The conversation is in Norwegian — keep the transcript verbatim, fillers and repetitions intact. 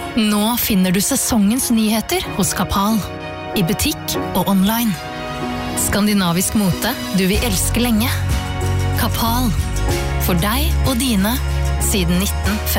Nå finner du sesongens nyheter hos Kapal. I butikk og online. Skandinavisk mote du vil elske lenge. Kapal. For deg og dine siden nitten femti.